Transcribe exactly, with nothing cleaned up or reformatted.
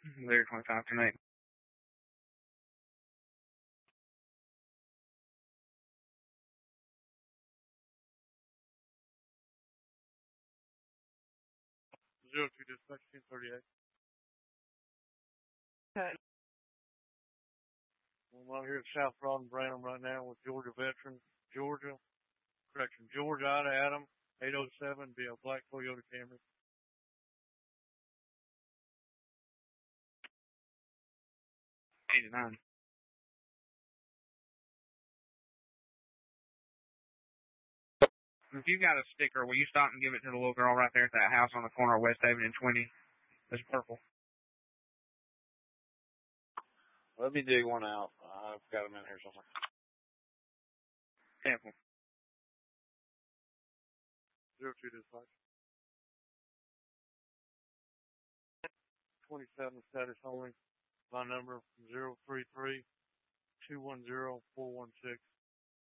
There, twenty-five tonight. Zero two dispatch ten thirty-eight. Okay. I'm out here at South Rod and Branham right now with Georgia veteran, Georgia, correction, Georgia Ida Adam, eight oh seven, be a black Toyota Camry. eighty-nine. If you got a sticker, will you stop and give it to the little girl right there at that house on the corner of West Haven and twenty? It's purple. Let me dig one out. I've got them in here somewhere. Temple. Zero two dispatch. twenty-seven status only. My number zero three three two one zero four one six.